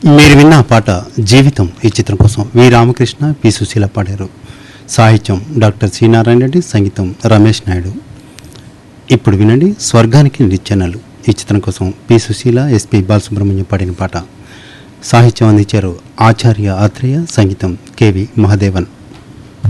మీరు విన్న ఆ పాట జీవితం ఈ చిత్రం కోసం వి రామకృష్ణ పి సుశీల పాడారు. సాహిత్యం డాక్టర్ సి నారాయణ రెడ్డి, సంగీతం రమేష్ నాయుడు. ఇప్పుడు వినండి స్వర్గానికి నిచ్చెనలు ఈ చిత్రం కోసం పి సుశీల, ఎస్పి బాలసుబ్రహ్మణ్యం పాడిన పాట. సాహిత్యం అందించారు ఆచార్య ఆత్రేయ, సంగీతం కెవి మహాదేవన్.